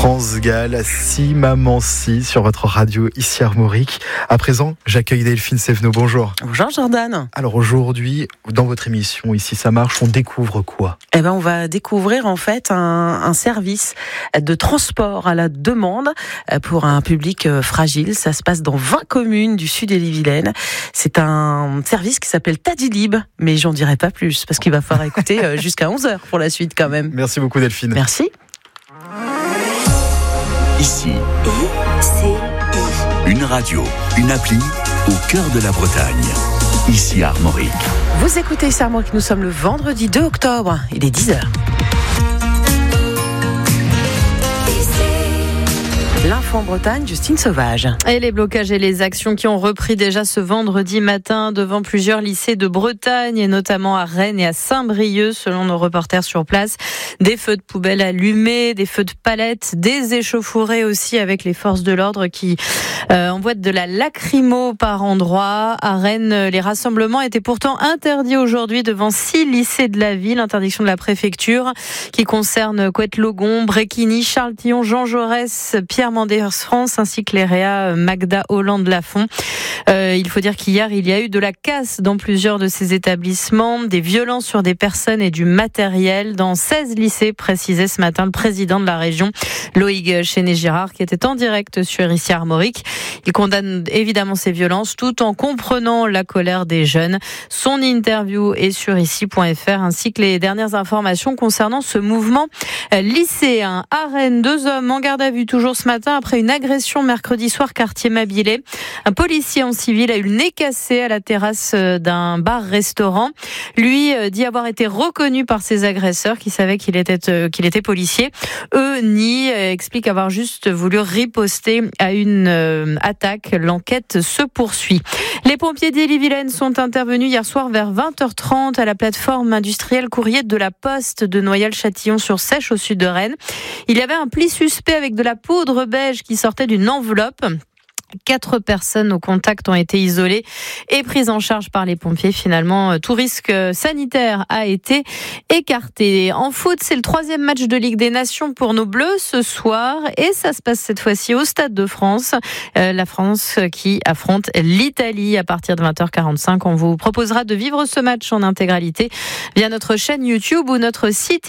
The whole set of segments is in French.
France Gall, Si Maman Si sur votre radio ici Armorique. À présent, j'accueille Delphine Sévenot. Bonjour. Bonjour Jordan. Alors aujourd'hui, dans votre émission Ici ça marche, on découvre quoi ? On va découvrir en fait un service de transport à la demande pour un public fragile. Ça se passe dans 20 communes du sud Ille-et-Vilaine. C'est un service qui s'appelle Tadilib, mais j'en dirai pas plus parce qu'il va falloir écouter jusqu'à 11h pour la suite quand même. Merci beaucoup Delphine. Merci. Ici, une radio, une appli au cœur de la Bretagne. Ici Armorique. Vous écoutez Ici Armorique, nous sommes le vendredi 2 octobre, il est 10h. L'info en Bretagne, Justine Sauvage. Et les blocages et les actions qui ont repris déjà ce vendredi matin devant plusieurs lycées de Bretagne et notamment à Rennes et à Saint-Brieuc selon nos reporters sur place. Des feux de poubelle allumés, des feux de palettes, des échauffourées aussi avec les forces de l'ordre qui envoient de la lacrymo par endroits. À Rennes, les rassemblements étaient pourtant interdits aujourd'hui devant 6 lycées de la ville. Interdiction de la préfecture qui concerne Couette-Logon, Bréquigny, Charles-Tillon, Jean Jaurès, Pierre Mendès France ainsi que les réas Magda Hollande-Lafont. Il faut dire qu'hier, il y a eu de la casse dans plusieurs de ces établissements, des violences sur des personnes et du matériel dans 16 lycées, précisait ce matin le président de la région, Loïc Chenet-Girard, qui était en direct sur Ici Armorique. Il condamne évidemment ces violences tout en comprenant la colère des jeunes. Son interview est sur ici.fr ainsi que les dernières informations concernant ce mouvement lycéen. À Rennes, 2 hommes en garde à vue toujours ce matin après une agression mercredi soir quartier Mabilé. Un policier en civil a eu le nez cassé à la terrasse d'un bar-restaurant. Lui dit avoir été reconnu par ses agresseurs qui savaient qu'il était policier. Eux nient, expliquent avoir juste voulu riposter à une attaque. L'enquête se poursuit. Les pompiers d'Ille-et-Vilaine sont intervenus hier soir vers 20h30 à la plateforme industrielle courrier de la Poste de Noyal-Châtillon-sur-Seiche au sud de Rennes. Il y avait un pli suspect avec de la poudre beige qui sortait d'une enveloppe. 4 personnes au contact ont été isolées et prises en charge par les pompiers. Finalement, tout risque sanitaire a été écarté. En foot, c'est le 3e match de Ligue des Nations pour nos Bleus ce soir et ça se passe cette fois-ci au Stade de France. La France qui affronte l'Italie à partir de 20h45. On vous proposera de vivre ce match en intégralité via notre chaîne YouTube ou notre site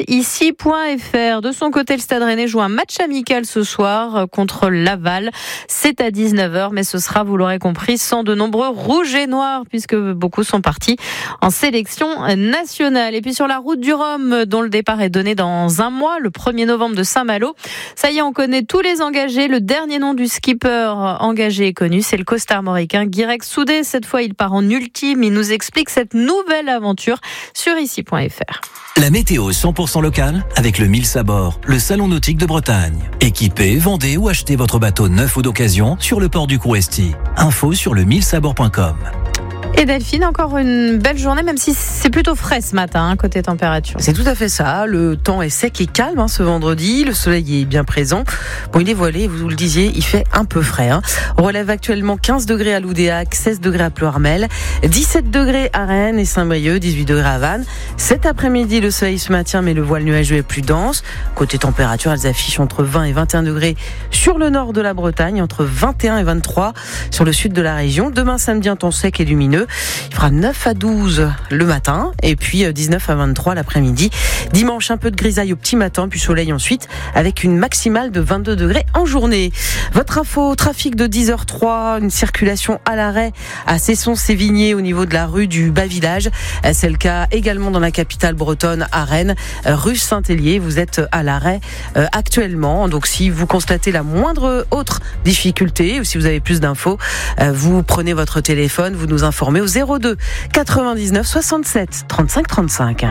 ici.fr. De son côté, le Stade Rennais joue un match amical ce soir contre Laval. C'est à 19h. Mais ce sera, vous l'aurez compris, sans de nombreux rouges et noirs puisque beaucoup sont partis en sélection nationale. Et puis sur la route du Rhum, dont le départ est donné dans un mois, le 1er novembre de Saint-Malo. Ça y est, on connaît tous les engagés. Le dernier nom du skipper engagé est connu, c'est le costard armoricain Guirec Soudé. Cette fois, il part en ultime. Il nous explique cette nouvelle aventure sur ici.fr. La météo 100% locale avec le 1000 Sabord, le salon nautique de Bretagne. Équipez, vendez ou achetez votre bateau neuf ou d'occasion sur le port du Couresti. Info sur le 1000sabord.com. Et Delphine, encore une belle journée, même si c'est plutôt frais ce matin, côté température. C'est tout à fait ça. Le temps est sec et calme ce vendredi. Le soleil est bien présent. Bon, il est voilé, vous le disiez, il fait un peu frais. On relève actuellement 15 degrés à Loudéac, 16 degrés à Ploërmel, 17 degrés à Rennes et Saint-Brieuc, 18 degrés à Vannes. Cet après-midi, le soleil se maintient, mais le voile nuageux est plus dense. Côté température, elles affichent entre 20 et 21 degrés sur le nord de la Bretagne, entre 21 et 23 sur le sud de la région. Demain, samedi, un temps sec et lumineux. Il fera 9 à 12 le matin et puis 19 à 23 l'après-midi. Dimanche, un peu de grisaille au petit matin, puis soleil ensuite, avec une maximale de 22 degrés en journée. Votre info, trafic de 10h03, une circulation à l'arrêt à Cesson-Sévigné au niveau de la rue du Bas-Village. C'est le cas également dans la capitale bretonne à Rennes, rue Saint-Hélier. Vous êtes à l'arrêt actuellement. Donc si vous constatez la moindre autre difficulté ou si vous avez plus d'infos, vous prenez votre téléphone, vous nous informez au 02 99 67 35 35.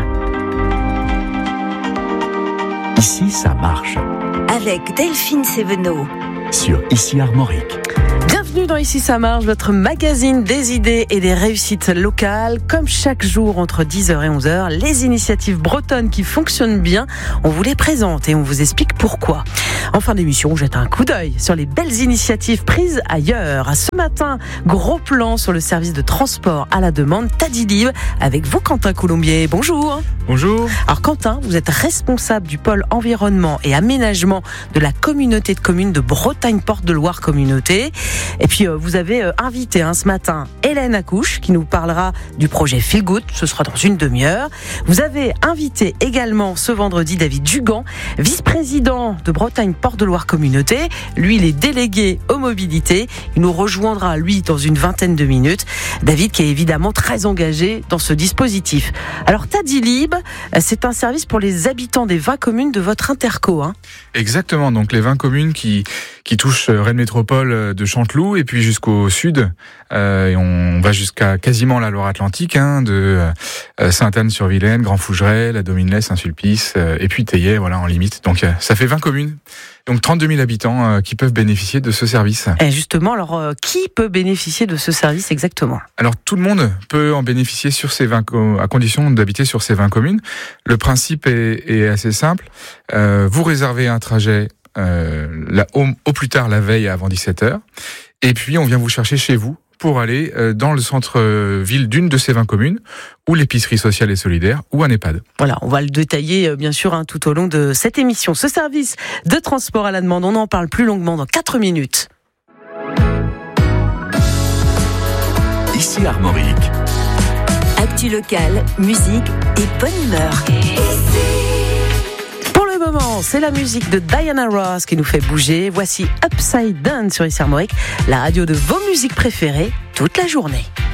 Ici, ça marche. Avec Delphine Sévenot. Sur Ici Armorique. Bienvenue Bienvenue dans Ici ça marche, votre magazine des idées et des réussites locales. Comme chaque jour entre 10h et 11h, les initiatives bretonnes qui fonctionnent bien, on vous les présente et on vous explique pourquoi. En fin d'émission, on jette un coup d'œil sur les belles initiatives prises ailleurs. Ce matin, gros plan sur le service de transport à la demande Tadilib avec vous Quentin Coulombier. Bonjour. Bonjour. Alors Quentin, vous êtes responsable du pôle environnement et aménagement de la communauté de communes de Bretagne Porte de Loire Communauté. Et puis vous avez invité ce matin Hélène Accouche qui nous parlera du projet Feel Good, ce sera dans une demi-heure. Vous avez invité également ce vendredi David Dugan, vice-président de Bretagne Porte de Loire Communauté. Lui, il est délégué aux mobilités. Il nous rejoindra, lui, dans une vingtaine de minutes. David qui est évidemment très engagé dans ce dispositif. Alors Tadilib, c'est un service pour les habitants des 20 communes de votre interco. Exactement, donc les 20 communes qui touchent Rennes Métropole de Chanteloup et puis jusqu'au sud. Et on va jusqu'à quasiment la Loire-Atlantique, de Sainte-Anne-sur-Vilaine, Grand-Fougeray, la Dominelay, Saint-Sulpice, et puis Théier, voilà, en limite. Donc ça fait 20 communes, donc 32 000 habitants qui peuvent bénéficier de ce service. Et justement, alors qui peut bénéficier de ce service exactement ? Alors tout le monde peut en bénéficier sur ces 20 à condition d'habiter sur ces 20 communes. Le principe est assez simple. Vous réservez un trajet au plus tard la veille avant 17h, et puis on vient vous chercher chez vous pour aller dans le centre-ville d'une de ces 20 communes, ou l'épicerie sociale et solidaire, ou un EHPAD. Voilà, on va le détailler bien sûr tout au long de cette émission. Ce service de transport à la demande, on en parle plus longuement dans 4 minutes. Ici Armorique. Actu locale, musique et bonne humeur. C'est la musique de Diana Ross qui nous fait bouger. Voici Upside Down sur Ici Armorique, la radio de vos musiques préférées toute la journée.